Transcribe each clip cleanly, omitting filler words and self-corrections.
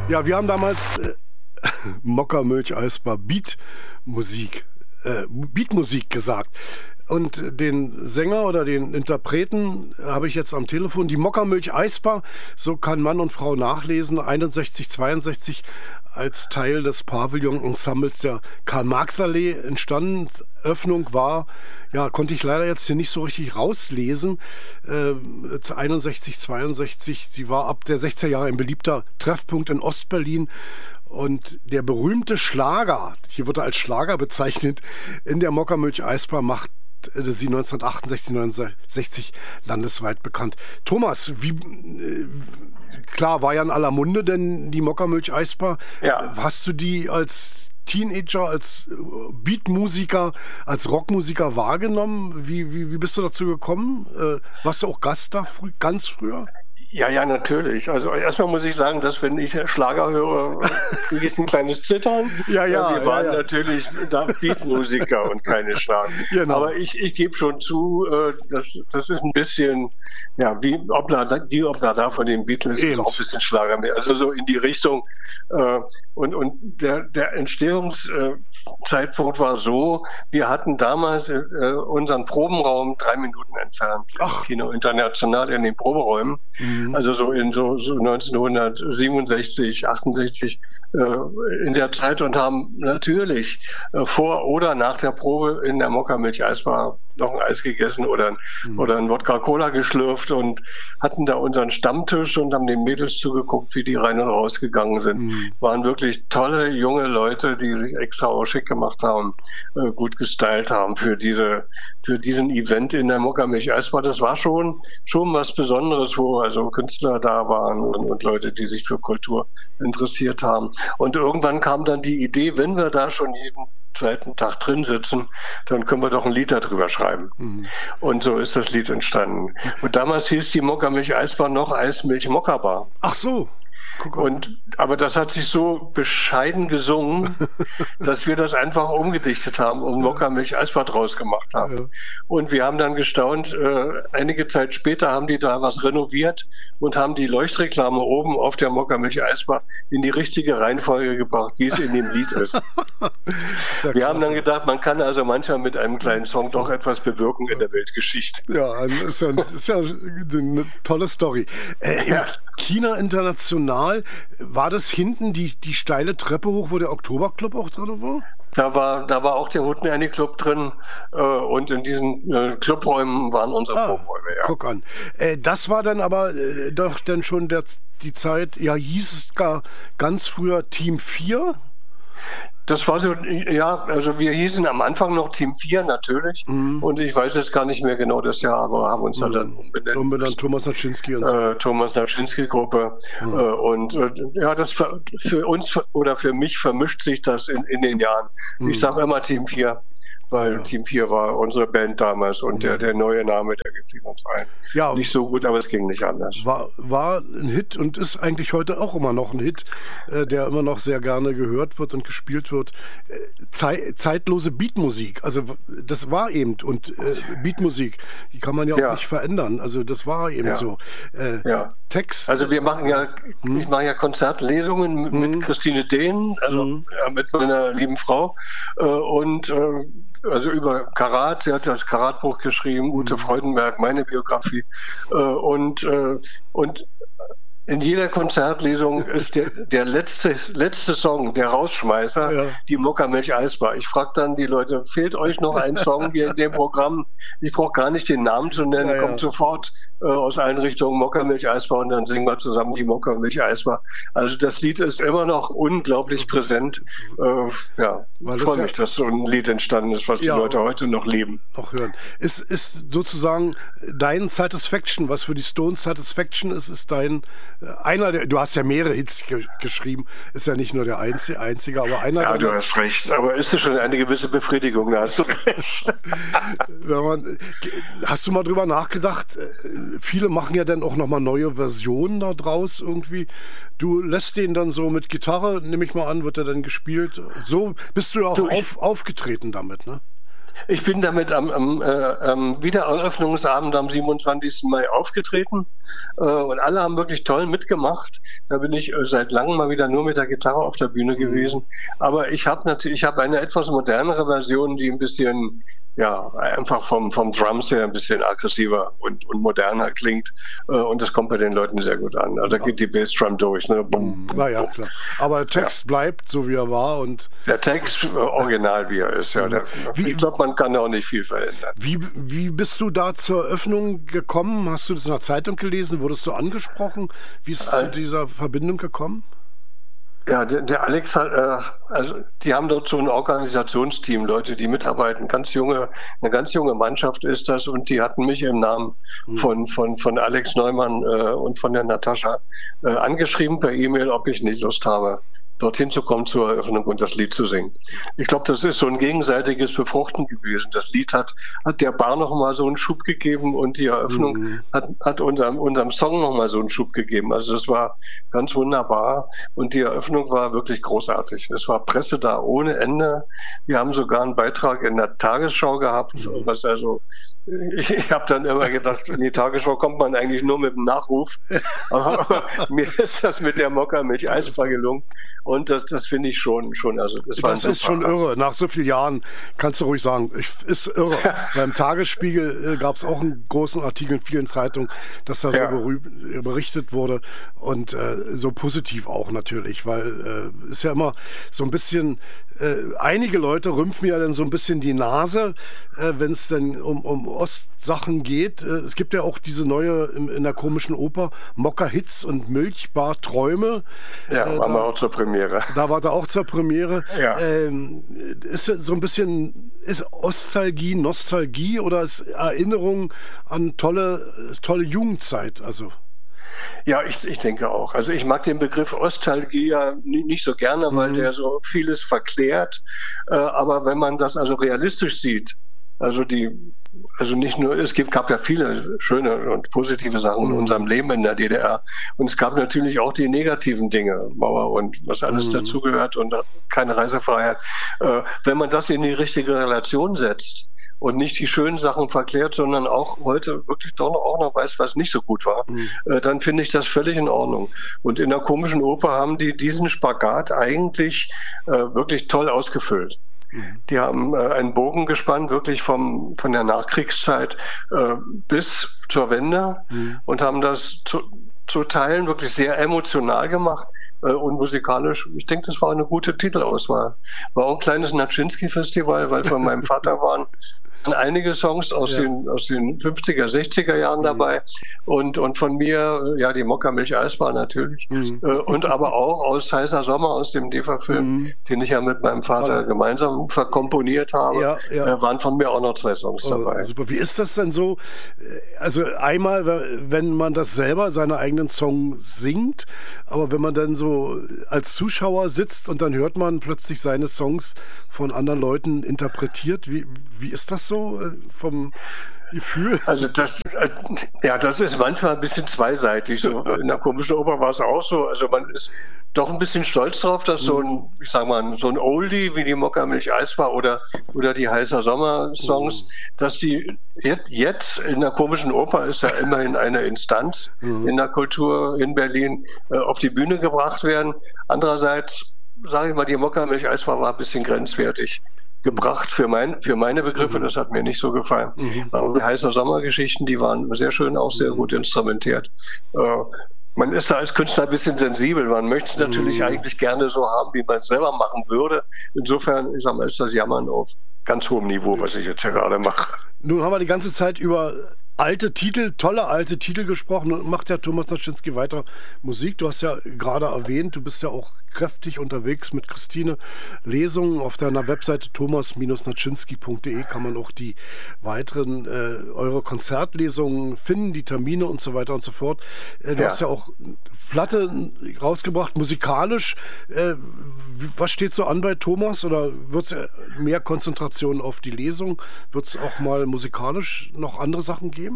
Ja, wir haben damals Mokka-Milch Eisbar Beatmusik gesagt. Und den Sänger oder den Interpreten habe ich jetzt am Telefon. Die Mokka-Milch Eisbar, so kann Mann und Frau nachlesen, 61, 62 als Teil des Pavillon-Ensembles der Karl-Marx-Allee entstanden. Öffnung war, ja, konnte ich leider jetzt hier nicht so richtig rauslesen. 61, 62, sie war ab der 60er Jahre ein beliebter Treffpunkt in Ostberlin. Und der berühmte Schlager, hier wird er als Schlager bezeichnet, in der Mokka-Milch Eisbar macht sie 1968, 1969 landesweit bekannt. Thomas, klar, war ja in aller Munde, denn die Mokka-Milch Eisbar, ja. Hast du die als Teenager, als Beatmusiker, als Rockmusiker wahrgenommen? Wie bist du dazu gekommen? Warst du auch Gast da ganz früher? Ja, natürlich. Also erstmal muss ich sagen, dass wenn ich Schlager höre, kriege ich ein kleines Zittern. Wir waren natürlich Beatmusiker und keine Schlager. Genau. Aber ich gebe schon zu, das ist ein bisschen, ja, wie Oblada von den Beatles ist auch ein bisschen Schlager mehr. Also so in die Richtung. Und der Entstehungszeitpunkt war so, wir hatten damals unseren Probenraum 3 Minuten entfernt. Kino International in den Proberäumen. Also so in so 1967, 68 in der Zeit und haben natürlich vor oder nach der Probe in der Mokka-Milch Eisbar noch ein Eis gegessen oder ein Wodka-Cola geschlürft und hatten da unseren Stammtisch und haben den Mädels zugeguckt, wie die rein und rausgegangen sind. Waren wirklich tolle junge Leute, die sich extra auch schick gemacht haben, gut gestylt haben für diesen Event in der Mokka-Milch Eisbar. Das war schon was Besonderes, wo also Künstler da waren und Leute, die sich für Kultur interessiert haben. Und irgendwann kam dann die Idee, wenn wir da schon jeden zweiten Tag drin sitzen, dann können wir doch ein Lied darüber schreiben. Und so ist das Lied entstanden. Und damals hieß die Mokka-Milch Eisbar noch Eismilch Mokka Bar. Ach so. Aber das hat sich so bescheiden gesungen, dass wir das einfach umgedichtet haben und Mokka-Milch Eisbar draus gemacht haben. Ja. Und wir haben dann gestaunt, einige Zeit später haben die da was renoviert und haben die Leuchtreklame oben auf der Mokka-Milch Eisbar in die richtige Reihenfolge gebracht, wie es in dem Lied ist. Wir haben dann gedacht, man kann also manchmal mit einem kleinen Song doch etwas bewirken in der Weltgeschichte. Ja, ist ja eine tolle Story. Im China International war das hinten die steile Treppe hoch, wo der Oktoberclub auch drin war? Da war auch der Huttenannie Club drin und in diesen Clubräumen waren unsere Probenräume. Ja. Guck an. Das war dann aber doch dann schon die Zeit, ja, hieß es gar ganz früher Team 4? Das war so, ja, also wir hießen am Anfang noch Team 4 natürlich und ich weiß jetzt gar nicht mehr genau das Jahr, aber haben uns dann umbenannt. Thomas Naczynski und so. Thomas Naczynski-Gruppe und ja, das für uns oder für mich vermischt sich das in den Jahren. Ich sage immer Team 4. Weil Team 4 war unsere Band damals und der neue Name, der gefiel uns ein. Ja, nicht so gut, aber es ging nicht anders. War ein Hit und ist eigentlich heute auch immer noch ein Hit, der immer noch sehr gerne gehört wird und gespielt wird. Zeitlose Beatmusik, also das war eben, und Beatmusik, die kann man ja auch nicht verändern, also das war eben so. Text. Also ich mache ja Konzertlesungen mit Christine Dehn, also mit meiner lieben Frau und also über Karat, sie hat das Karat-Buch geschrieben, Ute Freudenberg, meine Biografie und in jeder Konzertlesung ist der letzte Song, der Rausschmeißer, die Mokka-Milch Eisbar. Ich frage dann die Leute, fehlt euch noch ein Song hier in dem Programm? Ich brauche gar nicht den Namen zu nennen, kommt sofort aus allen Richtungen Mokka-Milch Eisbar und dann singen wir zusammen die Mokka-Milch Eisbar. Also das Lied ist immer noch unglaublich präsent. Ich freue mich, dass so ein Lied entstanden ist, was die Leute heute noch leben. Noch hören. Ist sozusagen dein Satisfaction, was für die Stones Satisfaction ist dein du hast ja mehrere Hits geschrieben, ist ja nicht nur der einzige, aber einer. Ja, du hast recht, aber ist das schon eine gewisse Befriedigung, da hast du recht. Hast du mal drüber nachgedacht, viele machen ja dann auch nochmal neue Versionen da draus irgendwie, du lässt den dann so mit Gitarre, nehme ich mal an, wird er dann gespielt, so bist du ja auch aufgetreten damit, ne? Ich bin damit am Wiedereröffnungsabend am 27. Mai aufgetreten und alle haben wirklich toll mitgemacht. Da bin ich seit langem mal wieder nur mit der Gitarre auf der Bühne gewesen. Aber ich habe eine etwas modernere Version, die ein bisschen, ja, einfach vom Drums her ein bisschen aggressiver und moderner klingt. Und das kommt bei den Leuten sehr gut an. Also da geht die Bassdrum durch. Ne? Bum, bum, naja, klar. Aber der Text bleibt so, wie er war. Und der Text original, wie er ist. Ja. Ich glaube, man kann auch nicht viel verändern. Wie bist du da zur Eröffnung gekommen? Hast du das in der Zeitung gelesen? Wurdest du angesprochen? Wie ist es zu dieser Verbindung gekommen? Ja, der Alex hat, also die haben dort so ein Organisationsteam, Leute, die mitarbeiten, eine ganz junge Mannschaft ist das, und die hatten mich im Namen von Alex Neumann und von der Natascha angeschrieben per E-Mail, ob ich nicht Lust habe, dorthin zu kommen zur Eröffnung und das Lied zu singen. Ich glaube, das ist so ein gegenseitiges Befruchten gewesen. Das Lied hat der Bar nochmal so einen Schub gegeben und die Eröffnung hat unserem Song nochmal so einen Schub gegeben. Also das war ganz wunderbar und die Eröffnung war wirklich großartig. Es war Presse da ohne Ende. Wir haben sogar einen Beitrag in der Tagesschau gehabt, was also ich habe dann immer gedacht, in die Tagesschau kommt man eigentlich nur mit dem Nachruf. Aber mir ist das mit der Mokka-Milch Eisbar gelungen. Und das finde ich schon. Also das ist schon irre. Nach so vielen Jahren kannst du ruhig sagen, ist irre. Beim Tagesspiegel gab es auch einen großen Artikel in vielen Zeitungen, dass da so berichtet wurde. Und so positiv auch natürlich, weil ist ja immer so ein bisschen, einige Leute rümpfen ja dann so ein bisschen die Nase, wenn es dann um Ostsachen geht. Es gibt ja auch diese neue in der komischen Oper Mokka-Hits und Milchbar Träume. Ja, waren wir auch zur Premiere. Da war er auch zur Premiere. Ja. Ist so ein bisschen, ist Ostalgie, Nostalgie oder ist Erinnerung an tolle Jugendzeit? Also ja, ich denke auch. Also ich mag den Begriff Ostalgie ja nicht so gerne, weil der so vieles verklärt. Aber wenn man das also realistisch sieht, also nicht nur, gab ja viele schöne und positive Sachen in unserem Leben in der DDR. Und es gab natürlich auch die negativen Dinge, Mauer und was alles dazugehört und keine Reisefreiheit. Wenn man das in die richtige Relation setzt und nicht die schönen Sachen verklärt, sondern auch heute wirklich doch auch noch weiß, was nicht so gut war, dann finde ich das völlig in Ordnung. Und in der komischen Oper haben die diesen Spagat eigentlich wirklich toll ausgefüllt. Die haben einen Bogen gespannt, wirklich von der Nachkriegszeit bis zur Wende und haben das zu Teilen wirklich sehr emotional gemacht und musikalisch. Ich denke, das war eine gute Titelauswahl. War auch ein kleines Naczynski-Festival, weil von meinem Vater waren einige Songs aus den 50er, 60er Jahren dabei und von mir, ja, die Mokka-Milch Eisbar natürlich und aber auch aus Heißer Sommer, aus dem DEFA-Film, den ich ja mit meinem Vater gemeinsam verkomponiert habe, waren von mir auch noch 2 Songs dabei. Super. Wie ist das denn so? Also einmal, wenn man das selber, seine eigenen Songs singt, aber wenn man dann so als Zuschauer sitzt und dann hört man plötzlich seine Songs von anderen Leuten interpretiert, wie ist das so vom Gefühl? Also das ist manchmal ein bisschen zweiseitig. So in der komischen Oper war es auch so. Also man ist doch ein bisschen stolz drauf, dass so ein Oldie wie die Mokka-Milch Eisbar oder die Heißer Sommer-Songs, dass die jetzt in der komischen Oper ist ja immerhin eine Instanz in der Kultur in Berlin auf die Bühne gebracht werden. Andererseits, sage ich mal, die Mokka-Milch Eisbar war ein bisschen grenzwertig gebracht für meine Begriffe, das hat mir nicht so gefallen. Aber die Heißer Sommergeschichten, die waren sehr schön, auch sehr gut instrumentiert. Man ist da als Künstler ein bisschen sensibel. Man möchte es natürlich eigentlich gerne so haben, wie man es selber machen würde. Insofern, ich sag mal, ist das Jammern auf ganz hohem Niveau, was ich jetzt hier gerade mache. Nun haben wir die ganze Zeit über tolle alte Titel gesprochen und macht ja Thomas Naczynski weiter Musik. Du hast ja gerade erwähnt, du bist ja auch kräftig unterwegs mit Christine. Lesungen auf deiner Webseite thomas-naczynski.de kann man auch die weiteren eure Konzertlesungen finden, die Termine und so weiter und so fort. Du hast ja auch Platte rausgebracht, musikalisch. Was steht so an bei Thomas? Oder wird es mehr Konzentration auf die Lesung? Wird es auch mal musikalisch noch andere Sachen geben?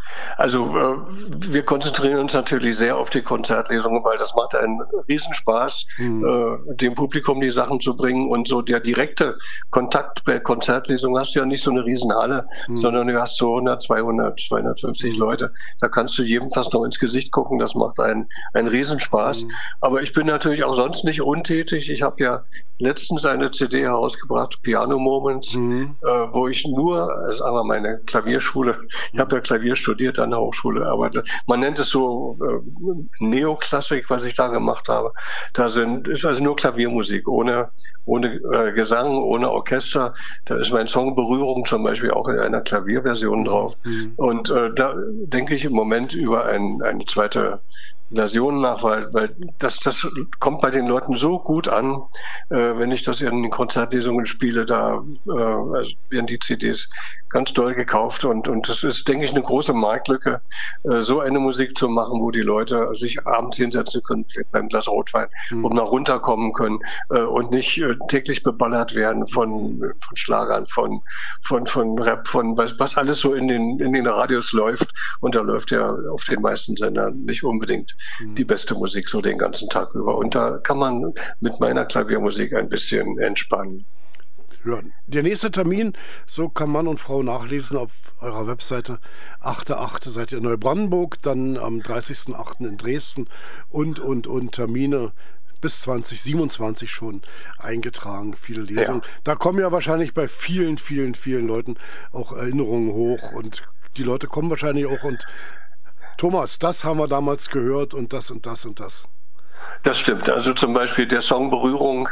Also wir konzentrieren uns natürlich sehr auf die Konzertlesungen, weil das macht einen Riesenspaß, dem Publikum die Sachen zu bringen. Und so der direkte Kontakt bei Konzertlesungen hast du ja nicht so eine Riesenhalle, sondern du hast so 100, 200, 250 Leute. Da kannst du jedem fast noch ins Gesicht gucken. Das macht einen Riesenspaß. Aber ich bin natürlich auch sonst nicht untätig. Ich habe ja letztens eine CD herausgebracht, Piano Moments, wo ich nur, sagen wir meine Klavierschule, ich habe ja Klavier studiert an der Hochschule, aber man nennt es so Neoklassik, was ich da gemacht habe. Ist also nur Klaviermusik, ohne Gesang, ohne Orchester. Da ist mein Song Berührung zum Beispiel auch in einer Klavierversion drauf. Und da denke ich im Moment über eine zweite Version nach, weil das kommt bei den Leuten so gut an, wenn ich das in den Konzertlesungen spiele, da werden die CDs ganz doll gekauft und das ist, denke ich, eine große Marktlücke, so eine Musik zu machen, wo die Leute sich abends hinsetzen können beim Glas Rotwein und mal runterkommen können und nicht täglich beballert werden von Schlagern, von Rap, von was alles so in den Radios läuft, und da läuft ja auf den meisten Sendern nicht unbedingt die beste Musik so den ganzen Tag über. Und da kann man mit meiner Klaviermusik ein bisschen entspannen. Ja, der nächste Termin, so kann Mann und Frau nachlesen auf eurer Webseite. 8.8. seid ihr in Neubrandenburg, dann am 30.8. in Dresden und Termine bis 2027 schon eingetragen, viele Lesungen. Ja. Da kommen ja wahrscheinlich bei vielen, vielen, vielen Leuten auch Erinnerungen hoch und die Leute kommen wahrscheinlich auch und Thomas, das haben wir damals gehört und das und das und das. Das stimmt. Also zum Beispiel der Song Berührung,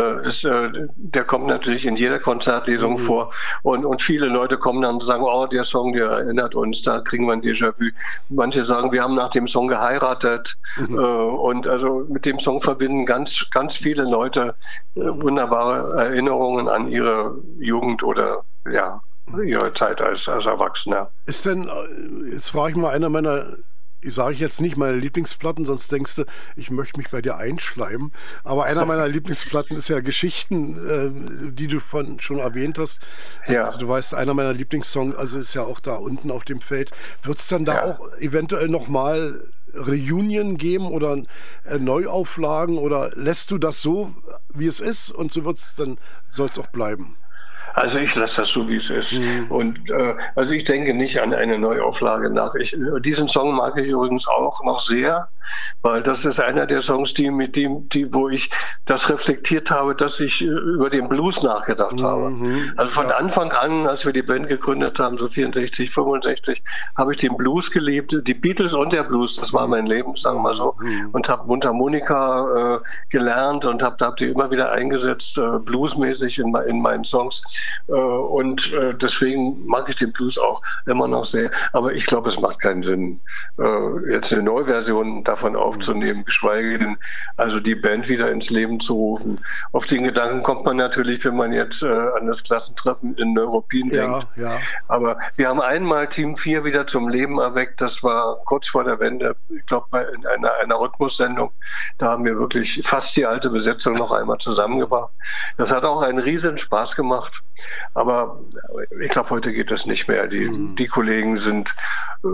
der kommt natürlich in jeder Konzertlesung vor. Und viele Leute kommen dann und sagen, oh, der Song, der erinnert uns, da kriegen wir ein Déjà-vu. Manche sagen, wir haben nach dem Song geheiratet. Und also mit dem Song verbinden ganz, ganz viele Leute wunderbare Erinnerungen an ihre Jugend oder ihre Zeit als Erwachsener. Ist denn, jetzt frage ich mal, einer meiner, sage ich jetzt nicht meine Lieblingsplatten, sonst denkst du, ich möchte mich bei dir einschleimen. Aber einer meiner Lieblingsplatten ist ja Geschichten, die du schon erwähnt hast. Ja. Also, du weißt, einer meiner Lieblingssongs, also ist ja auch da unten auf dem Feld. Wird es dann da auch eventuell nochmal Reunion geben oder Neuauflagen oder lässt du das so, wie es ist und so soll es auch bleiben? Also ich lasse das so, wie es ist. Und also ich denke nicht an eine Neuauflage nach. Diesen Song mag ich übrigens auch noch sehr, weil das ist einer der Songs, wo ich das reflektiert habe, dass ich über den Blues nachgedacht habe. Also von Anfang an, als wir die Band gegründet haben, so 64, 65, habe ich den Blues gelebt. Die Beatles und der Blues, das war mein Leben, sagen wir mal so. Und habe Mundharmonika gelernt und habe die immer wieder eingesetzt, bluesmäßig in meinen Songs. Und deswegen mag ich den Blues auch immer noch sehr. Aber ich glaube, es macht keinen Sinn, jetzt eine Neuversion davon aufzunehmen, geschweige denn also die Band wieder ins Leben zu rufen. Auf den Gedanken kommt man natürlich, wenn man jetzt an das Klassentreffen in Neuruppin denkt. Ja. Aber wir haben einmal Team 4 wieder zum Leben erweckt. Das war kurz vor der Wende, ich glaube in einer Rhythmussendung. Da haben wir wirklich fast die alte Besetzung noch einmal zusammengebracht. Das hat auch einen riesen Spaß gemacht. Aber ich glaube, heute geht das nicht mehr. Die Kollegen sind